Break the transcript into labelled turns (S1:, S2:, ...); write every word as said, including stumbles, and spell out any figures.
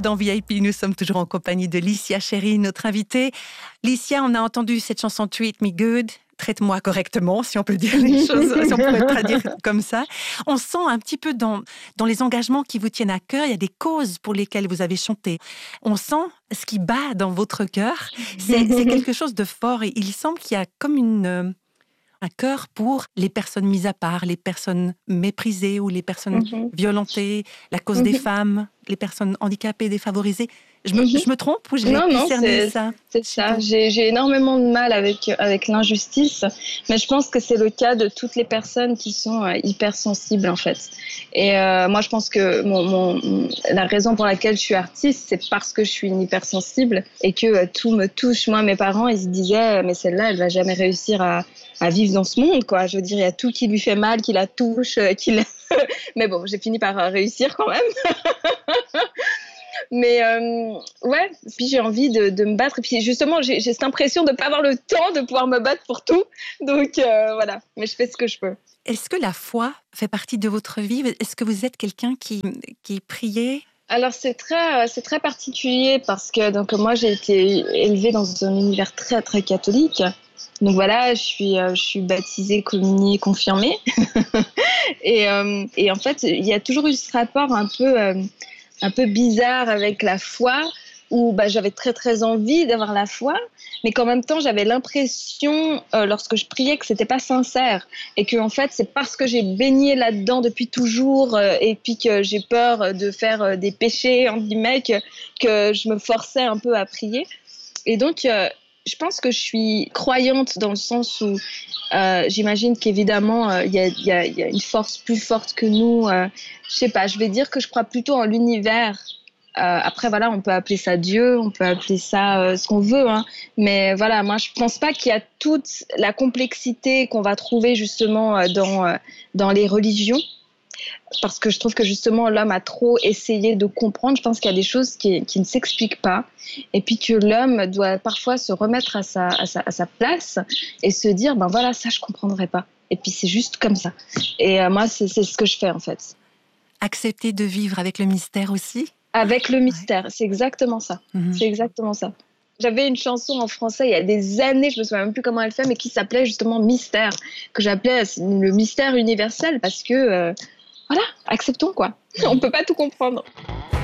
S1: Dans V I P, nous sommes toujours en compagnie de Licia Cherry, notre invitée. Licia, on a entendu cette chanson Treat Me Good. Traite-moi correctement, si on peut dire les choses, si on pourrait traduire comme ça. On sent un petit peu dans, dans les engagements qui vous tiennent à cœur, il y a des causes pour lesquelles vous avez chanté. On sent ce qui bat dans votre cœur. C'est, c'est quelque chose de fort et il semble qu'il y a comme une, euh, un cœur pour les personnes mises à part, les personnes méprisées ou les personnes mm-hmm. violentées, la cause mm-hmm. des femmes, les personnes handicapées, défavorisées. Je me, mm-hmm. je me trompe ou j'ai
S2: non,
S1: discerné
S2: non,
S1: ça?
S2: C'est ça. J'ai, j'ai énormément de mal avec, avec l'injustice, mais je pense que c'est le cas de toutes les personnes qui sont euh, hypersensibles, en fait. Et euh, moi, je pense que mon, mon, la raison pour laquelle je suis artiste, c'est parce que je suis une hypersensible et que euh, tout me touche. Moi, mes parents, ils se disaient, mais celle-là, elle va jamais réussir à, à vivre dans ce monde, quoi. Je veux dire, il y a tout qui lui fait mal, qui la touche, euh, qui la... mais bon, j'ai fini par réussir quand même. Mais euh, ouais, puis j'ai envie de, de me battre. Et puis justement, j'ai, j'ai cette impression de ne pas avoir le temps de pouvoir me battre pour tout. Donc euh, voilà, mais je fais ce que je peux.
S1: Est-ce que la foi fait partie de votre vie? Est-ce que vous êtes quelqu'un qui, qui priait?
S2: Alors c'est très, c'est très particulier parce que donc, moi j'ai été élevée dans un univers très très catholique. Donc voilà, je suis, je suis baptisée, communiée, confirmée. et, euh, et en fait, il y a toujours eu ce rapport un peu... Euh, un peu bizarre avec la foi, où bah, j'avais très très envie d'avoir la foi, mais qu'en même temps j'avais l'impression, euh, lorsque je priais, que c'était pas sincère, et que en fait c'est parce que j'ai baigné là-dedans depuis toujours, euh, et puis que j'ai peur de faire euh, des péchés, entre guillemets, que, que je me forçais un peu à prier. Et donc euh, je pense que je suis croyante dans le sens où euh, j'imagine qu'évidemment il euh, y, y, y a une force plus forte que nous. Euh, je sais pas, je vais dire que je crois plutôt en l'univers. Euh, après voilà, on peut appeler ça Dieu, on peut appeler ça euh, ce qu'on veut, hein. Mais voilà, moi je pense pas qu'il y a toute la complexité qu'on va trouver justement euh, dans euh, dans les religions. Parce que je trouve que justement l'homme a trop essayé de comprendre. Je pense qu'il y a des choses qui, qui ne s'expliquent pas, et puis que l'homme doit parfois se remettre à sa, à sa, à sa place et se dire ben voilà, ça je comprendrai pas, et puis c'est juste comme ça. Et euh, moi c'est, c'est ce que je fais en fait.
S1: Accepter de vivre avec le mystère aussi.
S2: Avec le mystère, ouais. C'est exactement ça. Mm-hmm. C'est exactement ça. J'avais une chanson en français il y a des années, je me souviens même plus comment elle fait, mais qui s'appelait justement Mystère, que j'appelais le mystère universel, parce que euh, voilà, acceptons quoi. On peut pas tout comprendre.